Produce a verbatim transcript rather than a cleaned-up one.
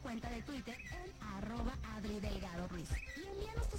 cuenta de Twitter en arroba Adri Delgado Ruiz. Y envíanos tus